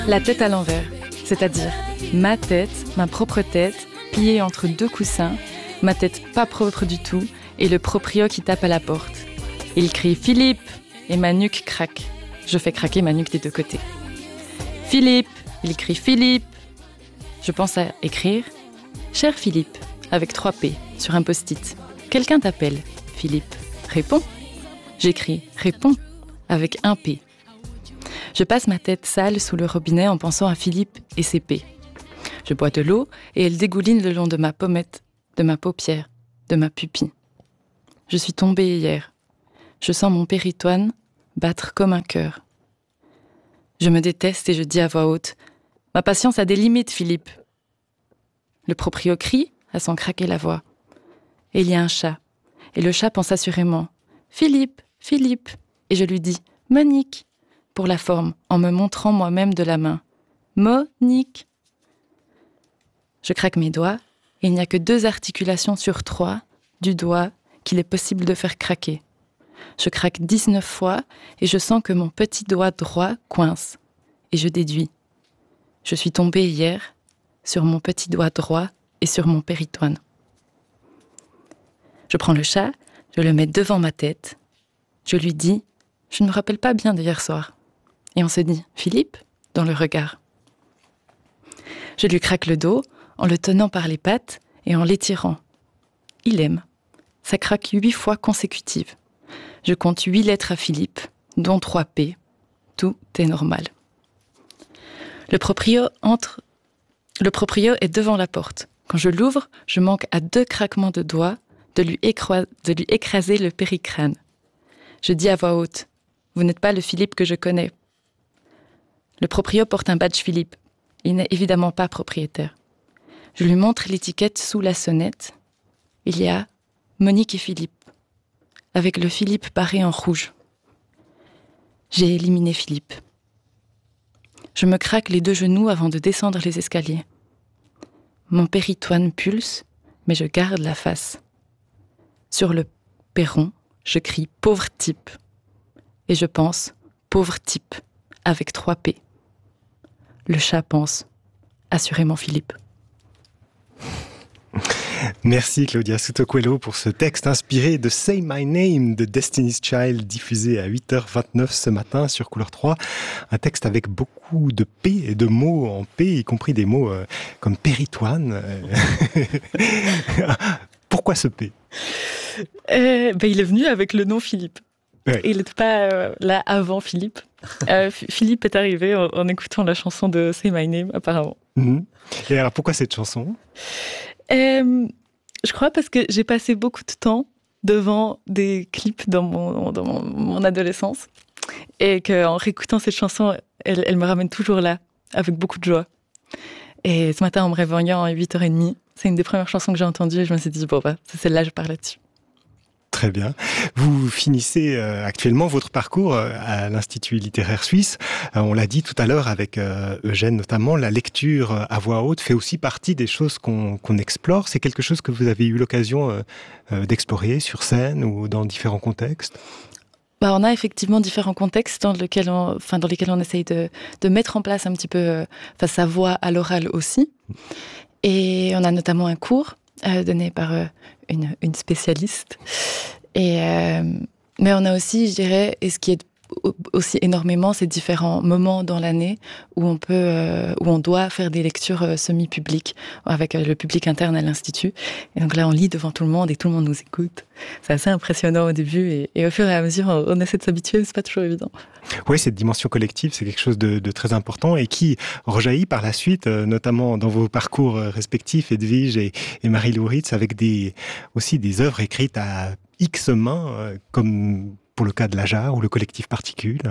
La tête à l'envers, c'est-à-dire ma tête, ma propre tête, pliée entre deux coussins, ma tête pas propre du tout, et le proprio qui tape à la porte. Il crie « Philippe !» et ma nuque craque. Je fais craquer ma nuque des deux côtés. « Philippe !» Il crie « Philippe !» Je pense à écrire « Cher Philippe !» avec 3 P sur un post-it. Quelqu'un t'appelle. Philippe. Réponds. J'écris « Réponds !» avec 1 P. Je passe ma tête sale sous le robinet en pensant à Philippe et ses P. Je bois de l'eau et elle dégouline le long de ma pommette, de ma paupière, de ma pupille. Je suis tombée hier. Je sens mon péritoine battre comme un cœur. Je me déteste et je dis à voix haute « Ma patience a des limites, Philippe !» Le proprio crie à s'en craquer la voix. Et il y a un chat. Et le chat pense assurément « Philippe, Philippe !» Et je lui dis « Monique !» pour la forme, en me montrant moi-même de la main. « Monique !» Je craque mes doigts et il n'y a que 2 articulations sur 3 du doigt qu'il est possible de faire craquer. Je craque 19 fois et je sens que mon petit doigt droit coince. Et je déduis. Je suis tombée hier sur mon petit doigt droit et sur mon péritoine. Je prends le chat, je le mets devant ma tête. Je lui dis « Je ne me rappelle pas bien d'hier soir ». Et on se dit « Philippe ?» dans le regard. Je lui craque le dos en le tenant par les pattes et en l'étirant. Il aime. Ça craque 8 fois consécutives. Je compte 8 lettres à Philippe, dont 3 P. Tout est normal. Le proprio est devant la porte. Quand je l'ouvre, je manque à 2 craquements de doigts de lui écraser le péricrâne. Je dis à voix haute « Vous n'êtes pas le Philippe que je connais ». Le proprio porte un badge Philippe. Il n'est évidemment pas propriétaire. Je lui montre l'étiquette sous la sonnette. Il y a Monique et Philippe, avec le Philippe barré en rouge. J'ai éliminé Philippe. Je me craque les 2 genoux avant de descendre les escaliers. Mon péritoine pulse, mais je garde la face. Sur le perron, je crie « Pauvre type !» et je pense « Pauvre type !» avec 3 P. Le chat pense « Assurément Philippe !» Merci Claudia Souto-Coelho pour ce texte inspiré de Say My Name de Destiny's Child, diffusé à 8h29 ce matin sur Couleur 3. Un texte avec beaucoup de P et de mots en P, y compris des mots comme péritoine. Pourquoi ce P ? Il est venu avec le nom Philippe. Ouais. Il n'était pas là avant Philippe. Philippe est arrivé en écoutant la chanson de Say My Name, apparemment. Mm-hmm. Et alors, pourquoi cette chanson ? Je crois parce que j'ai passé beaucoup de temps devant des clips dans mon adolescence et qu'en réécoutant cette chanson, elle me ramène toujours là, avec beaucoup de joie. Et ce matin, en me réveillant à 8h30, c'est une des premières chansons que j'ai entendues et je me suis dit, c'est celle-là, je parle là-dessus. Très bien. Vous finissez actuellement votre parcours à l'Institut littéraire suisse. On l'a dit tout à l'heure avec Eugène notamment, la lecture à voix haute fait aussi partie des choses qu'on explore. C'est quelque chose que vous avez eu l'occasion d'explorer sur scène ou dans différents contextes ? On a effectivement différents contextes dans lesquels on essaye de mettre en place un petit peu sa voix à l'oral aussi. Et on a notamment un cours donné par une spécialiste. Mais on a aussi, je dirais, et ce qui est aussi énormément, ces différents moments dans l'année où on doit faire des lectures semi-publiques avec le public interne à l'Institut. Et donc là, on lit devant tout le monde et tout le monde nous écoute. C'est assez impressionnant au début et au fur et à mesure, on essaie de s'habituer, c'est pas toujours évident. Oui, cette dimension collective, c'est quelque chose de très important et qui rejaillit par la suite, notamment dans vos parcours respectifs, Edwige et Marie Louritz, avec aussi des œuvres écrites à X mains, comme pour le cas de l'Ajar ou le collectif Particule.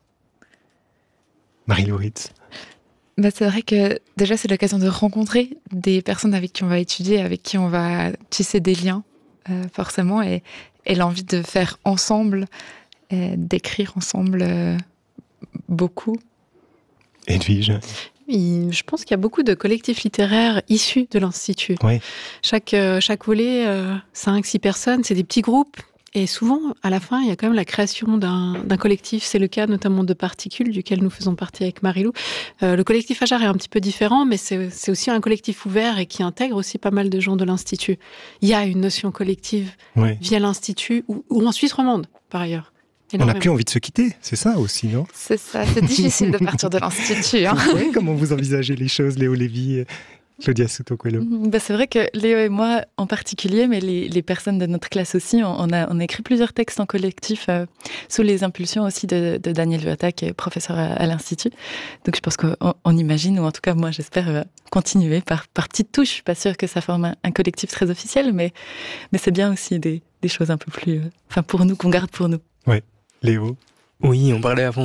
Marie Louritz. C'est vrai que déjà, c'est l'occasion de rencontrer des personnes avec qui on va étudier, avec qui on va tisser des liens, forcément, et l'envie de faire ensemble, d'écrire ensemble beaucoup. Edwige. Je pense qu'il y a beaucoup de collectifs littéraires issus de l'Institut. Oui. Chaque volet, 5-6 personnes, c'est des petits groupes Et souvent, à la fin, il y a quand même la création d'un collectif. C'est le cas notamment de Particules, duquel nous faisons partie avec Marilou. Le collectif Ajar est un petit peu différent, mais c'est aussi un collectif ouvert et qui intègre aussi pas mal de gens de l'Institut. Il y a une notion collective via l'Institut, ou en Suisse romande, par ailleurs. On n'a plus envie de se quitter, c'est ça aussi, non? C'est ça, c'est difficile de partir de l'Institut. Hein. Oui, comment vous envisagez les choses, Léo Lévy, Claudia Souto-Coelho? C'est vrai que Léo et moi en particulier, mais les personnes de notre classe aussi, on a écrit plusieurs textes en collectif sous les impulsions aussi de Daniel Vuata, qui est professeur à l'Institut. Donc je pense qu'on imagine, ou en tout cas moi j'espère continuer par petites touches. Je suis pas sûre que ça forme un collectif très officiel, mais c'est bien aussi des choses un peu plus... pour nous, qu'on garde pour nous. Oui, Léo? Oui, on parlait avant